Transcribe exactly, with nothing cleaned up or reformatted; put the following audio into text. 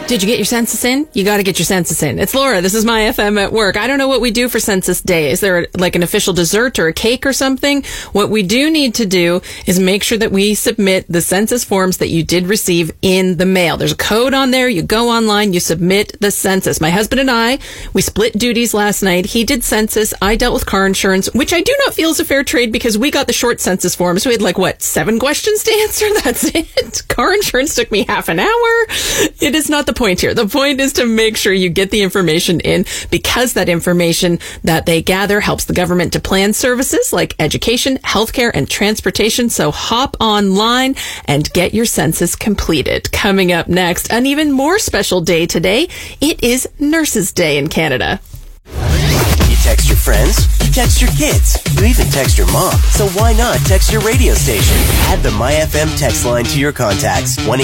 Did you get your census in? You got to get your census in. It's Laura. This is My F M at work. I don't know what we do for Census Day. Is there like an official dessert or a cake or something? What we do need to do is make sure that we submit the census forms that you did receive in the mail. There's a code on there. You go online, you submit the census. My husband and I, we split duties last night. He did census. I dealt with car insurance, which I do not feel is a fair trade because we got the short census forms. We had like, what, seven questions to answer? That's it. Car insurance took me half an hour. It is not the point here. The point is to make sure you get the information in because that information that they gather helps the government to plan services like education, healthcare, and transportation. So hop online and get your census completed. Coming up next, an even more special day today. It is Nurses Day in Canada. You text your friends, you text your kids, you even text your mom. So why not text your radio station? Add the My F M text line to your contacts. one